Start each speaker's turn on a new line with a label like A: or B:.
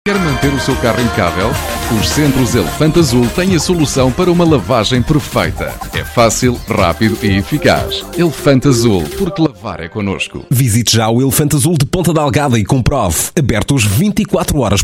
A: Quer manter o seu carro impecável? Os Centros Elefante Azul têm a solução para uma lavagem perfeita. É fácil, rápido e eficaz. Elefante Azul, porque lavar é connosco.
B: Visite já o Elefante Azul de Ponta Delgada e comprove. Abertos 24 horas